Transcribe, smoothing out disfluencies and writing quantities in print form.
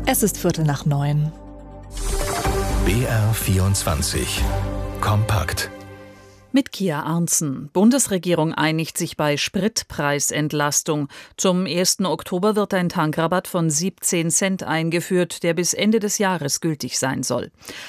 Es ist 8:45. BR24 Kompakt. Mit Kia Arntzen. Bundesregierung einigt sich bei Spritpreisentlastung. Zum 1. Oktober wird ein Tankrabatt von 17 Cent eingeführt, der bis Ende des Jahres gültig sein soll.